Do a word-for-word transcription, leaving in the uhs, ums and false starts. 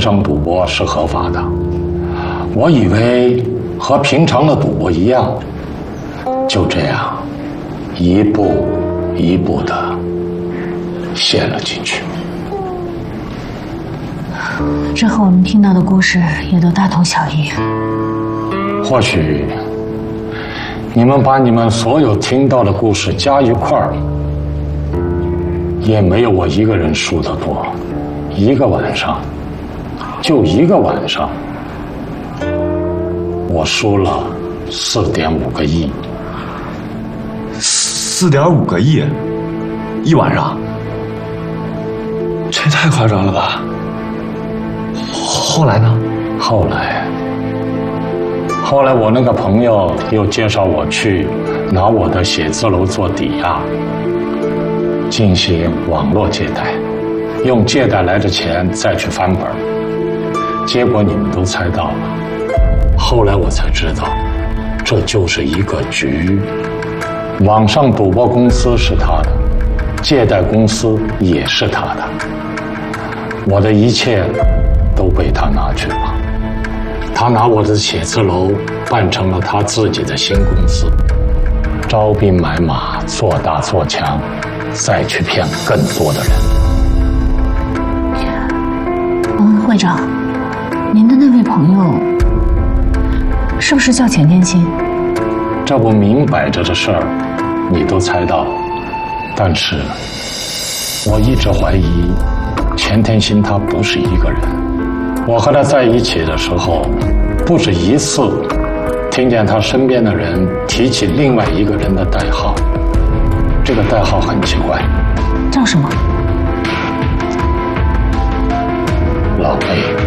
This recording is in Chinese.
商赌博是合法的，我以为和平常的赌博一样，就这样一步一步的陷了进去。 这和我们听到的故事也都大同小异。 或许你们把你们所有听到的故事加一块儿，也没有我一个人输得多。一个晚上，就一个晚上，我输了四点五个亿。 四点五个亿，一晚上，这也太夸张了吧？后来呢？ 后来，后来我那个朋友又介绍我去拿我的写字楼做抵押，进行网络借贷，用借贷来的钱再去翻本。结果你们都猜到了。后来我才知道，这就是一个局。网上赌博公司是他的，借贷公司也是他的，我的一切都被他拿去了。他拿我的写字楼办成了他自己的新公司，招兵买马，做大做强，再去骗更多的人。 嗯，会长，您的那位朋友是不是叫钱天心？ 这不明摆着的事儿，你都猜到。但是我一直怀疑钱天心他不是一个人。我和他在一起的时候，不止一次听见他身边的人提起另外一个人的代号。这个代号很奇怪， 叫什么？ 老魏。